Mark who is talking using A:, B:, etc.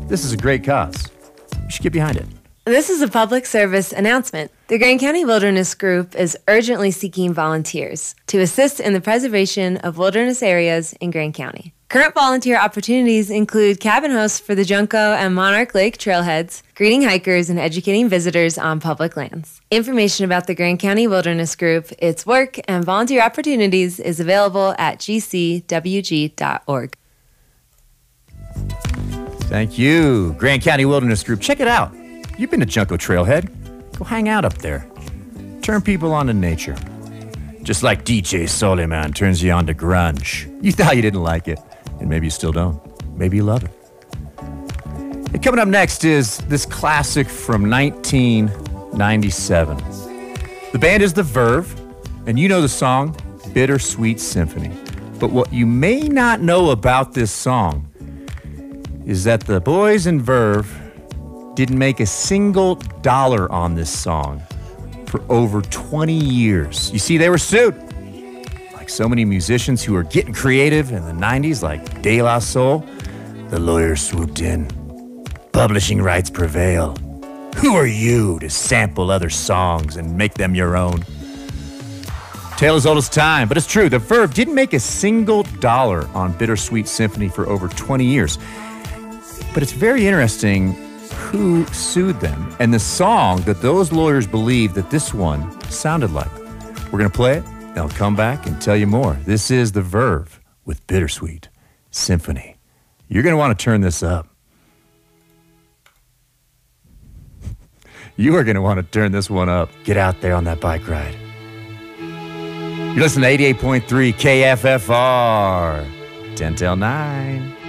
A: This is a great cause. You should get behind it.
B: This is a public service announcement. The Grand County Wilderness Group is urgently seeking volunteers to assist in the preservation of wilderness areas in Grand County. Current volunteer opportunities include cabin hosts for the Junco and Monarch Lake trailheads, greeting hikers, and educating visitors on public lands. Information about the Grand County Wilderness Group, its work, and volunteer opportunities is available at gcwg.org.
A: Thank you, Grand County Wilderness Group. Check it out. You've been to Junco Trailhead. Go hang out up there. Turn people on to nature. Just like DJ Soliman turns you on to grunge. You thought you didn't like it, and maybe you still don't. Maybe you love it. And coming up next is this classic from 1997. The band is The Verve, and you know the song, Bittersweet Symphony. But what you may not know about this song is that the boys in Verve didn't make a single dollar on this song for over 20 years. You see, they were sued. Like so many musicians who were getting creative in the 90s, like De La Soul, the lawyers swooped in. Publishing rights prevail. Who are you to sample other songs and make them your own? Tale as old as time, but it's true. The Verve didn't make a single dollar on Bittersweet Symphony for over 20 years. But it's very interesting who sued them and the song that those lawyers believe that this one sounded like. We're going to play it, and I'll come back and tell you more. This is The Verve with Bittersweet Symphony. You're going to want to turn this up. You are going to want to turn this one up. Get out there on that bike ride. You're listening to 88.3 KFFR, 10 till 9.